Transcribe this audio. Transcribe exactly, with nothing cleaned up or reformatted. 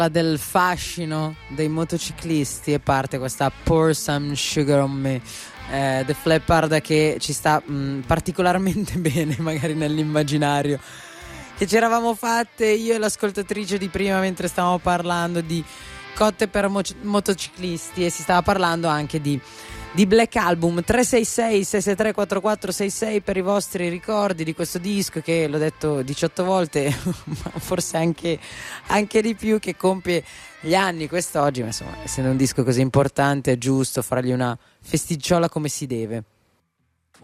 del fascino dei motociclisti e parte questa Pour Some Sugar on Me, eh, The Flappard, che ci sta mh, particolarmente bene magari nell'immaginario che ci eravamo fatte io e l'ascoltatrice di prima mentre stavamo parlando di cotte per mo- motociclisti, e si stava parlando anche di di Black Album. Tre sei sei sei sei tre quattro quattro sei sei per i vostri ricordi di questo disco che l'ho detto diciotto volte ma forse anche, anche di più, che compie gli anni quest'oggi, ma insomma essendo un disco così importante è giusto fargli una festicciola come si deve.